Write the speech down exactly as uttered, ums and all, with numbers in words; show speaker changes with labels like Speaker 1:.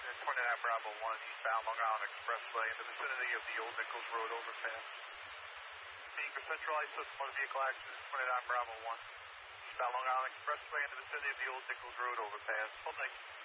Speaker 1: twenty-nine Bravo one, eastbound Long Island Expressway in the vicinity of the Old Nichols Road overpass. Being for central ISO, motor vehicle accident, twenty-nine Bravo one, eastbound Long Island Expressway in the vicinity of the Old Nichols Road overpass. Hold next.